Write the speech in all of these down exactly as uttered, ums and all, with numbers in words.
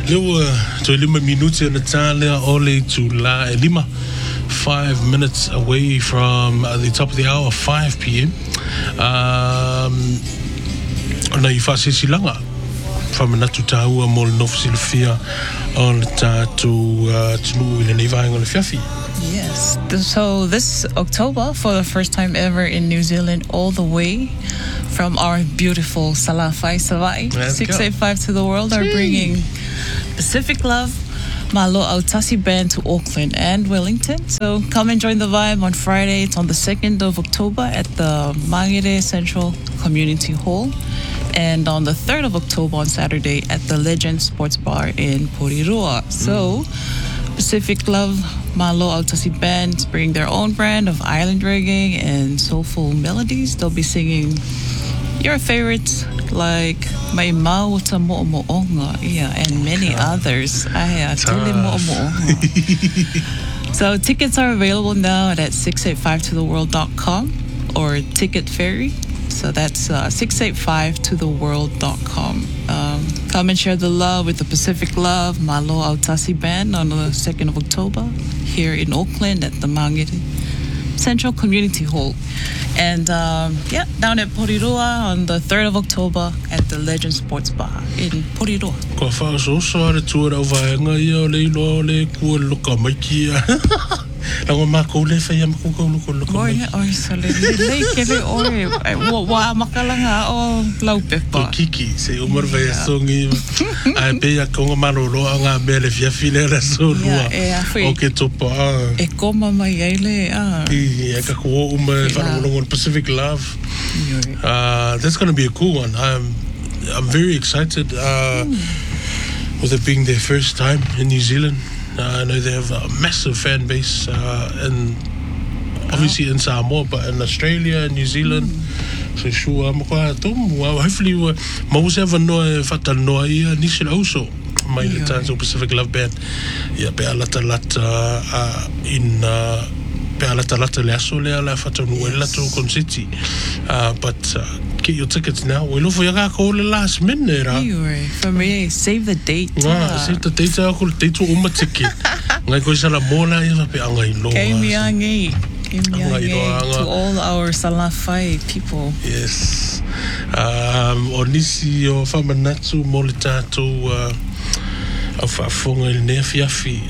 Leo to lima minuti na tala ole to la lima. Five minutes away from uh, the top of the hour, five p.m. Um, na i whasesi langa whamanatu tāua mo le nofu silafia o le tātou tunu i le nei vaenga le fiafi. Yes. So this October, for the first time ever in New Zealand, all the way from our beautiful Salafai Savai, six eighty-five to the world are bringing Pacific Love, Malo Autasi Band to Auckland and Wellington. So come and join the vibe on Friday. It's on the second of October at the Mangere Central Community Hall. And on the third of October on Saturday at the Legend Sports Bar in Porirua. Mm. So Pacific Love, Malo Autasi Band bring their own brand of island reggae and soulful melodies. They'll be singing your favorites like Mai Mau Ta Mo'omo'onga, yeah, and many others. Aya, Tuli Mo'omo'onga. So tickets are available now at six eighty-five to the world dot com or Ticket Ferry. So that's uh, six eighty-five to the world dot com. Um, come and share the love with the Pacific Love Malo Autasi Band on the second of October here in Auckland at the Mangere Central Community Hall. And um, yeah, down at Porirua on the third of October at the Legend Sports Bar in Porirua. Ko whaaso so are tua rau vaenga ia o leilo le kua luka maikia. Lango mako le whai amako kau luka luka maikia. Oi, oi, so le le kele oi. Wa makalanga o lau pepa. Ko kiki, se umar vai songi. Ai pe a konga maroro a ngā mea le fiafi le ra so lua. O ke topa. E koma mai eile. I e ka kua uma whanongongo Pacific Love. Uh, that's going to be a cool one. I'm, I'm very excited uh, mm. with it being their first time in New Zealand. Uh, I know they have a massive fan base uh, and obviously oh. in Samoa, but in Australia and New Zealand. Mm. So sure, I'm quite hopefully we'll have a no fata no ia nisi also my yeah. Tanzo Pacific Love Band. Yeah, be lata lata uh, in uh, be lata lata le aso le ala fata no le lato conciti. Uh, but uh, get your tickets now. We love you ga ko le last minute. Anyway, for me, save the date. Ah, save the date. Ko le date o uma ticket. Ngai ko sala mola ia pe angai lo. Kemi angai. To all our Salafai people. Yes. Um, o nisi o whamanatu mo le tātou uh, au whaafonga il nea fiafi.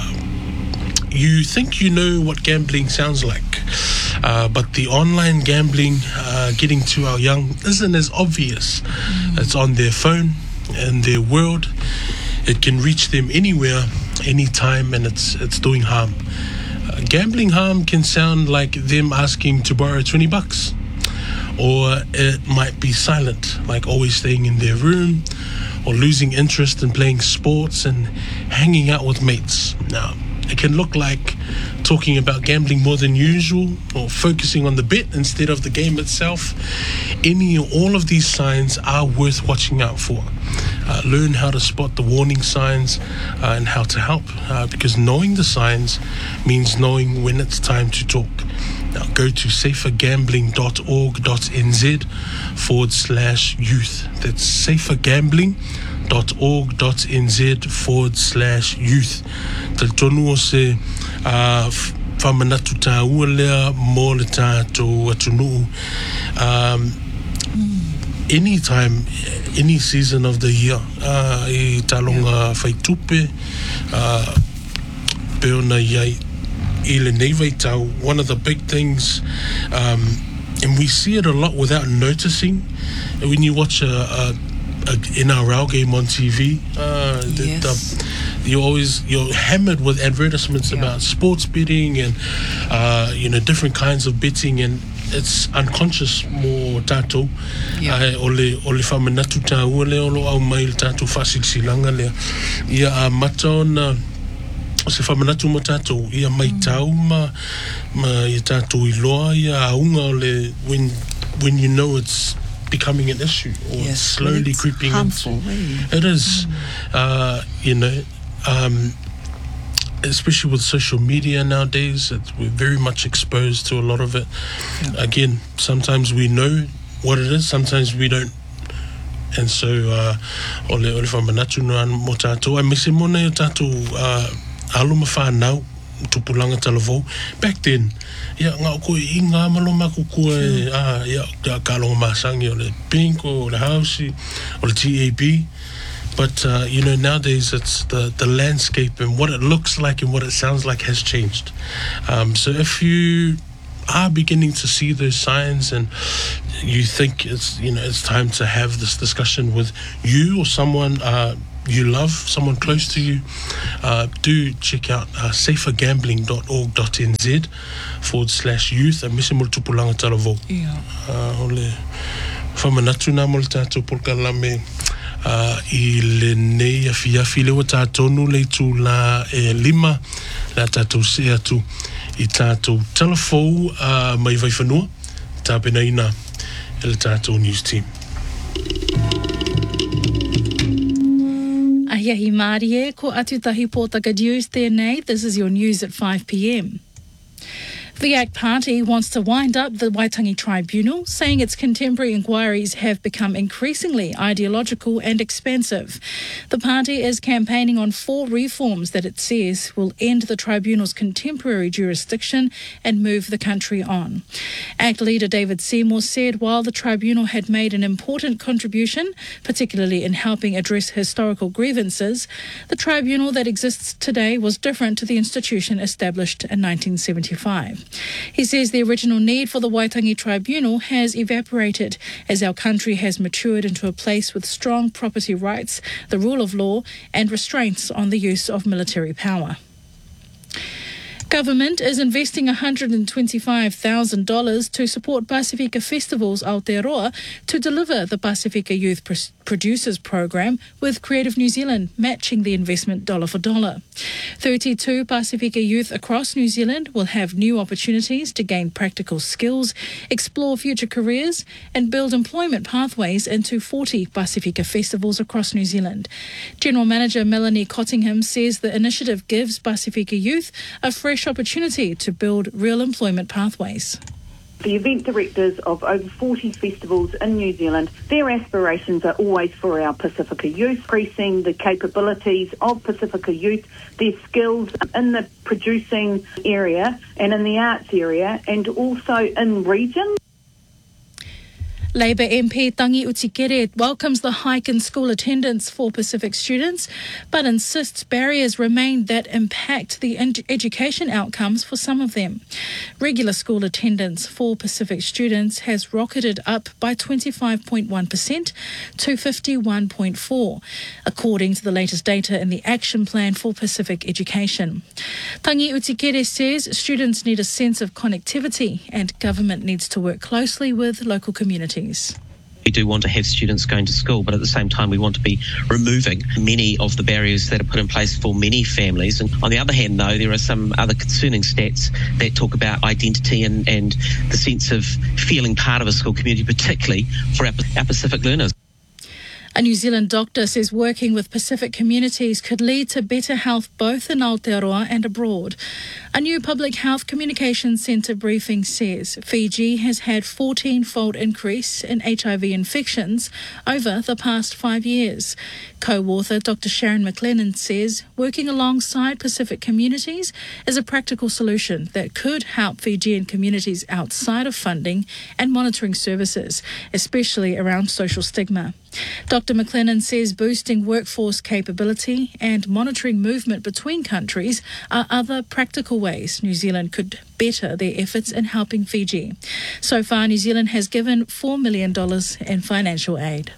You think you know what gambling sounds like, uh, but the online gambling uh, getting to our young isn't as obvious. Mm. It's on their phone and their world. It can reach them anywhere, anytime, and it's it's doing harm. Gambling harm can sound like them asking to borrow twenty bucks, or it might be silent, like always staying in their room, or losing interest in playing sports and hanging out with mates. Now, it can look like talking about gambling more than usual, or focusing on the bet instead of the game itself. Any or all of these signs are worth watching out for. Uh, learn how to spot the warning signs uh, and how to help, uh, because knowing the signs means knowing when it's time to talk. Now go to safergambling.org.nz forward slash youth. That's safergambling.org.nz forward slash youth. Tal tonu o se whamanatu tā ua lea mō le tātou atunu. Um, anytime, any season of the year, uh, I talonga whaitupe, uh, peona iai, I le nei vai tau. One of the big things, um, and we see it a lot without noticing, when you watch a, a, a N R L game on T V, uh, yes. the, the, you always you're hammered with advertisements yeah. about sports betting and uh, you know different kinds of betting, and it's unconscious mo tato. Ai ole ole whamanatu tā ua leo lo au mai le tato whasilsilanga lea. Ia a mata ona o se whamanatu mo tato. Ia mai tau ma ma ia tato I loa ia a unga ole when when you know it's becoming an issue or yes, slowly it's creeping harmful, into. Way. It is, mm. uh, you know. Um, especially with social media nowadays, it, we're very much exposed to a lot of it. Yeah. Again, sometimes we know what it is, sometimes we don't And so, uh, ole ole whamanatu noa mo tātou. Ai mese mona o tātou uh, aluma whanau, tupulanga talavou. Back then, ia ngā koe i ngā maloma kukua, ah, ia ka longa masangi o le Pink o le Housey o le T A B. But, uh, you know, nowadays it's the, the landscape and what it looks like and what it sounds like has changed. Um, so if you are beginning to see those signs and you think it's, you know, it's time to have this discussion with you or someone uh, you love, someone close to you, uh, do check out uh, safer gambling dot org dot n z forward slash youth. A mese mo le tupulanga talavou. Yeah. Uh, ole whamanatu nā mo le tātou polkalame uh, i le nei afi afi lewa tātonu le tu la e lima la tātou se atu i tātou telefou uh, mai vai whanua tāpena ina e le tātou news team. Ahiahi Mārie, ko atu tahi pōtaka news tēnei. This is your news at five p m. The A C T Party wants to wind up the Waitangi Tribunal, saying its contemporary inquiries have become increasingly ideological and expensive. The party is campaigning on four reforms that it says will end the tribunal's contemporary jurisdiction and move the country on. A C T leader David Seymour said while the tribunal had made an important contribution, particularly in helping address historical grievances, the tribunal that exists today was different to the institution established in nineteen seventy-five. He says the original need for the Waitangi Tribunal has evaporated as our country has matured into a place with strong property rights, the rule of law, and restraints on the use of military power. Government is investing one hundred twenty-five thousand dollars to support Pasifika Festivals Aotearoa to deliver the Pasifika Youth Pro- Producers Program, with Creative New Zealand matching the investment dollar for dollar. thirty-two Pasifika youth across New Zealand will have new opportunities to gain practical skills, explore future careers, and build employment pathways into forty Pasifika festivals across New Zealand. General Manager Melanie Cottingham says the initiative gives Pasifika youth a fresh opportunity to build real employment pathways. The event directors of over forty festivals in New Zealand, their aspirations are always for our Pasifika youth, increasing the capabilities of Pasifika youth, their skills in the producing area and in the arts area, and also in region. Labour M P Tangi Utikere welcomes the hike in school attendance for Pacific students, but insists barriers remain that impact the ed- education outcomes for some of them. Regular school attendance for Pacific students has rocketed up by twenty-five point one percent to fifty-one point four, according to the latest data in the Action Plan for Pacific Education. Tangi Utikere says students need a sense of connectivity and government needs to work closely with local communities. We do want to have students going to school, but at the same time we want to be removing many of the barriers that are put in place for many families. And on the other hand, though, there are some other concerning stats that talk about identity and, and the sense of feeling part of a school community, particularly for our, our Pacific learners. A New Zealand doctor says working with Pacific communities could lead to better health both in Aotearoa and abroad. A new Public Health Communications Centre briefing says Fiji has had fourteen-fold increase in H I V infections over the past five years. Co-author Doctor Sharon McLennan says working alongside Pacific communities is a practical solution that could help Fijian communities outside of funding and monitoring services, especially around social stigma. Doctor McLennan says boosting workforce capability and monitoring movement between countries are other practical ways New Zealand could better their efforts in helping Fiji. So far, New Zealand has given four million dollars in financial aid.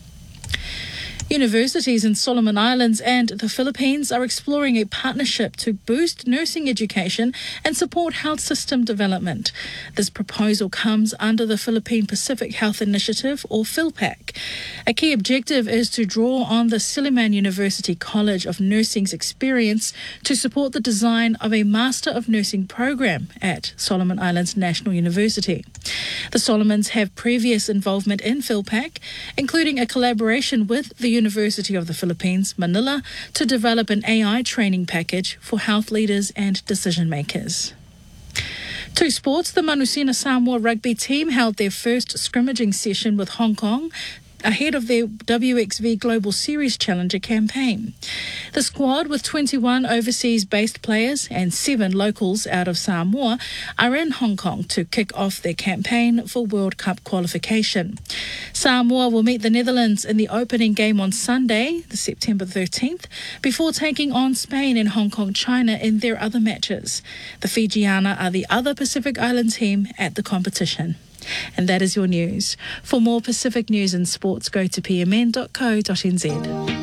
Universities in Solomon Islands and the Philippines are exploring a partnership to boost nursing education and support health system development. This proposal comes under the Philippine Pacific Health Initiative, or PhilPAC. A key objective is to draw on the Silliman University College of Nursing's experience to support the design of a Master of Nursing program at Solomon Islands National University. The Solomons have previous involvement in PhilPAC, including a collaboration with the University of the Philippines, Manila, to develop an A I training package for health leaders and decision makers. To sports, the Manusina Samoa rugby team held their first scrimmaging session with Hong Kong ahead of their W X V Global Series Challenger campaign. The squad, with twenty-one overseas-based players and seven locals out of Samoa, are in Hong Kong to kick off their campaign for World Cup qualification. Samoa will meet the Netherlands in the opening game on Sunday, September thirteenth, before taking on Spain and Hong Kong, China in their other matches. The Fijiana are the other Pacific Island team at the competition. And that is your news. For more Pacific news and sports, go to p m n dot co dot n z.